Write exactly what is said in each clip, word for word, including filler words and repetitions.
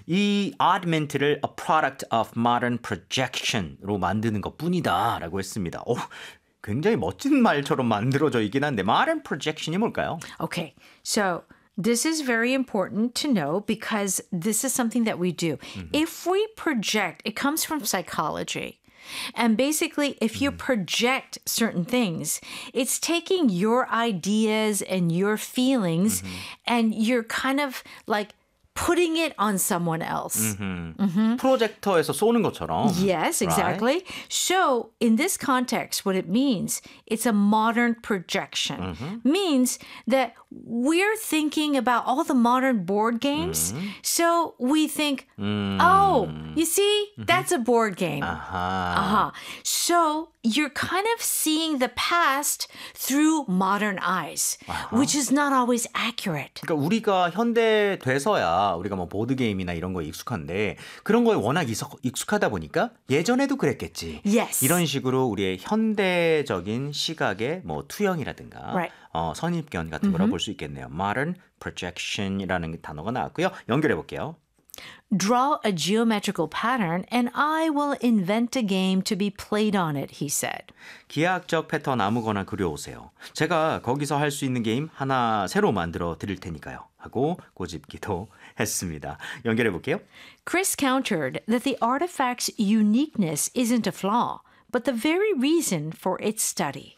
이 augment를 a product of modern projection으로 만드는 것뿐이다 라고 했습니다. 오, 굉장히 멋진 말처럼 만들어져 있긴 한데 modern projection이 뭘까요? Okay, so this is very important to know because this is something that we do. Mm-hmm. If we project, it comes from psychology. And basically, if you project certain things, it's taking your ideas and your feelings mm-hmm. and you're kind of like putting it on someone else. Mm-hmm. Mm-hmm. 프로젝터에서 쏘는 것처럼. Yes, exactly. Right? So in this context, what it means, it's a modern projection. Mm-hmm. Means that we're thinking about all the modern board games. Mm-hmm. So we think, mm-hmm. oh, you see, mm-hmm. that's a board game. Uh-huh. Uh-huh. So you're kind of seeing the past through modern eyes, uh-huh. which is not always accurate. 그러니까 우리가 현대 돼서야 우리가 뭐 보드 게임이나 이런 거에 익숙한데 그런 거에 워낙 익숙하다 보니까 예전에도 그랬겠지. Yes. 이런 식으로 우리의 현대적인 시각의 뭐 투영이라든가 right. 어, 선입견 같은 거라 mm-hmm. 볼 수 있겠네요. Modern projection이라는 단어가 나왔고요. 연결해 볼게요. Draw a geometrical pattern and I will invent a game to be played on it, he said. 기하학적 패턴 아무거나 그려오세요. 제가 거기서 할 수 있는 게임 하나 새로 만들어 드릴 테니까요. 하고 고집기도 했습니다. 연결해 볼게요. Chris countered that the artifact's uniqueness isn't a flaw, but the very reason for its study.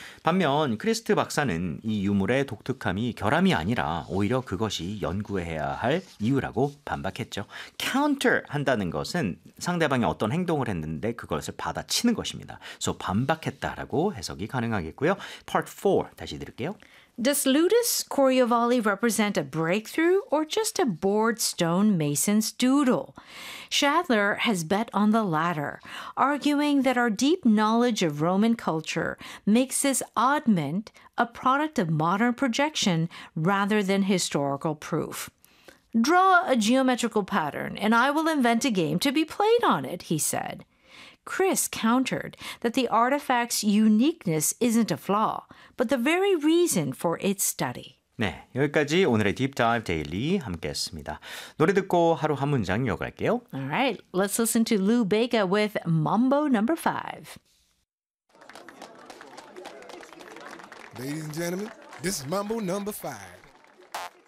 반면 크리스트 박사는 이 유물의 독특함이 결함이 아니라 오히려 그것이 연구해야 할 이유라고 반박했죠. counter 한다는 것은 상대방이 어떤 행동을 했는데 그것을 받아치는 것입니다. 그래서 반박했다라고 해석이 가능하겠고요. Part four 다시 들을게요. Does Ludus Coriovalli represent a breakthrough or just a bored stone mason's doodle? Shadler has bet on the latter, arguing that our deep knowledge of Roman culture makes this oddment a product of modern projection rather than historical proof. Draw a geometrical pattern and I will invent a game to be played on it, he said. Chris countered that the artifact's uniqueness isn't a flaw, but the very reason for its study. 네, 여기까지 오늘의 Deep Dive Daily 함께했습니다. 노래 듣고 하루 한 문장 이어갈게요. All right, let's listen to Lou Bega with Mambo Number Five. Ladies and gentlemen, this is Mambo Number Five.